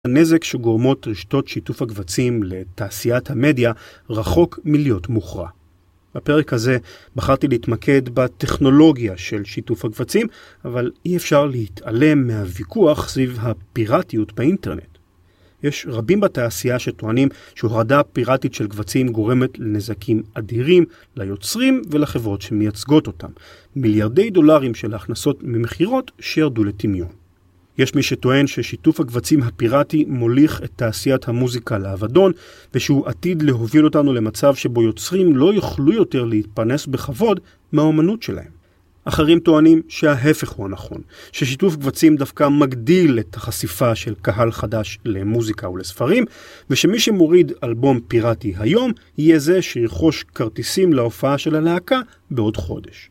הנזק שגורמות רשתות שיתוף הקבצים לתעשיית המדיה רחוק מלהיות מוכרע. בפרק הזה בחרתי להתמקד בטכנולוגיה של שיתוף הקבצים, אבל אי אפשר להתעלם מהוויכוח סביב הפיראטיות באינטרנט. יש רבים בתעשייה שטוענים שהורדה פיראטית של קבצים גורמת לנזקים אדירים ליוצרים ולחברות שמייצגות אותם. מיליארדי דולרים של הכנסות ממחירות שירדו לטמיון. יש מי שטוען ששיתוף הקבצים הפיראטי מוליך את תעשיית המוזיקה לאבדון, ושהוא עתיד להוביל אותנו למצב שבו יוצרים לא יוכלו יותר להתפרנס בכבוד מהאומנות שלהם. אחרים טוענים שההפך הוא הנכון, ששיתוף קבצים דווקא מגדיל את החשיפה של קהל חדש למוזיקה ולספרים, ושמי שמוריד אלבום פיראטי היום יהיה זה שירכוש כרטיסים להופעה של הלהקה בעוד חודש.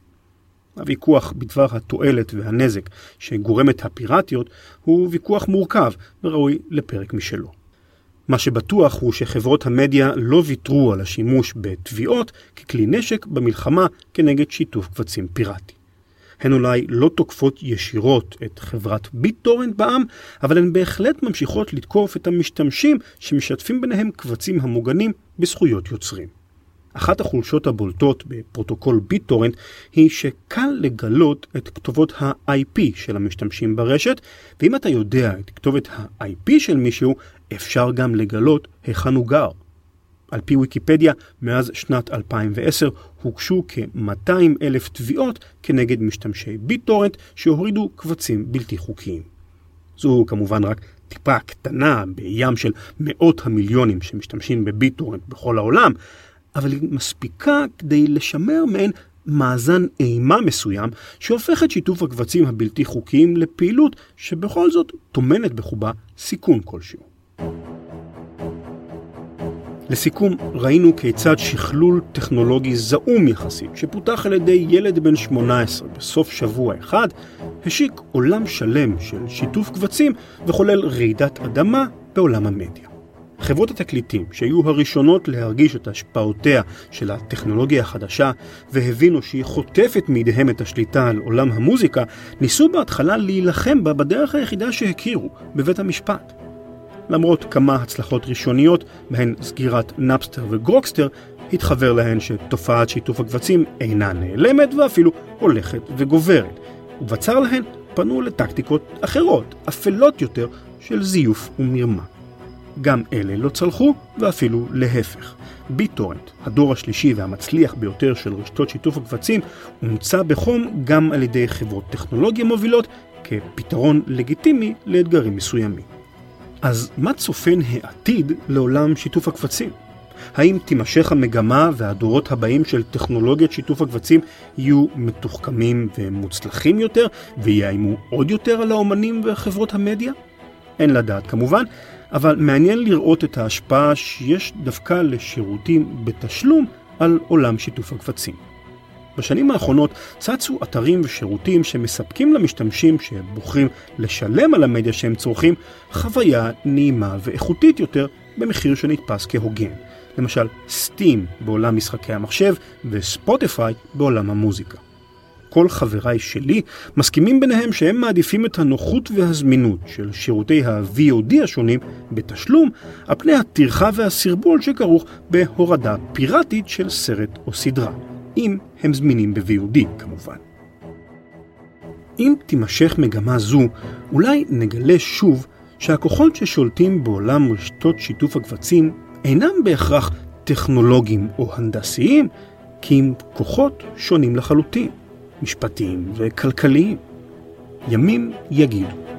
הוויכוח בדבר התועלת והנזק שגורמת הפיראטיות הוא ויכוח מורכב וראוי לפרק משלו. מה שבטוח הוא שחברות המדיה לא ויתרו על השימוש בתביעות ככלי נשק במלחמה כנגד שיתוף קבצים פיראטי. הן אולי לא תוקפות ישירות את חברת ביטטורנט בעם, אבל הן בהחלט ממשיכות לתקוף את המשתמשים שמשתפים ביניהם קבצים המוגנים בזכויות יוצרים. אחת החולשות הבולטות בפרוטוקול ביטטורנט היא שקל לגלות את כתובות ה-IP של המשתמשים ברשת, ואם אתה יודע את כתובת ה-IP של מישהו, אפשר גם לגלות היכן הוא גר. על פי ויקיפדיה, מאז שנת 2010 הוגשו כ-200,000 תביעות כנגד משתמשי ביטטורנט שהורידו קבצים בלתי חוקיים. זו כמובן רק טיפה קטנה בים של מאות המיליונים שמשתמשים בביטטורנט בכל העולם, אבל היא מספיקה כדי לשמר מעין מאזן אימה מסוים שהופך את שיתוף הקבצים הבלתי חוקיים לפעילות שבכל זאת טומנת בחובה סיכון כלשהו. לסיכום, ראינו כיצד שכלול טכנולוגי זעום יחסית שפותח על ידי ילד בן 18 בסוף שבוע אחד השיק עולם שלם של שיתוף קבצים וחולל רעידת אדמה בעולם המדיה. חברות התקליטים שהיו הראשונות להרגיש את השפעותיה של הטכנולוגיה החדשה והבינו שהיא חוטפת מידיהם את השליטה על עולם המוזיקה, ניסו בהתחלה להילחם בה בדרך היחידה שהכירו, בבית המשפט. למרות כמה הצלחות ראשוניות, בהן סגירת נאפסטר וגרוקסטר, התחבר להן שתופעת שיתוף הקבצים אינה נעלמת ואפילו הולכת וגוברת. ובצר להן פנו לטקטיקות אחרות, אפלות יותר, של זיוף ומרמה. גם אלה לא צלחו ואפילו להפך. ביטטורנט, הדור השלישי והמצליח ביותר של רשתות שיתוף הקבצים, הומצא בחום גם על ידי חברות טכנולוגיה מובילות כפתרון לגיטימי לאתגרים מסוימים. אז מה צופן העתיד לעולם שיתוף הקבצים? האם תימשך המגמה והדורות הבאים של טכנולוגיית שיתוף הקבצים יהיו מתוחכמים ומוצלחים יותר ויאיימו עוד יותר על האומנים וחברות המדיה? אין לדעת כמובן, אבל מעניין לראות את ההשפעה שיש דווקא לשירותים בתשלום על עולם שיתוף הקבצים. בשנים האחרונות צצו אתרים ושירותים שמספקים למשתמשים שבוחרים לשלם על המדיה שהם צורכים חוויה נעימה ואיכותית יותר במחיר שנתפס כהוגן. למשל סטים בעולם משחקי המחשב וספוטיפיי בעולם המוזיקה. כל חבריי שלי מסכימים ביניהם שהם מעדיפים את הנוחות והזמינות של שירותי ה-VOD השונים בתשלום על פני הטרחה והסרבול שכרוך בהורדה פיראטית של סרט או סדרה, אם הם זמינים ב-VOD כמובן. אם תימשך מגמה זו, אולי נגלה שוב שהכוחות ששולטים בעולם רשתות שיתוף הקבצים אינם בהכרח טכנולוגיים או הנדסיים, כי הם כוחות שונים לחלוטין, משפטיים וכלכליים. ימים יגידו.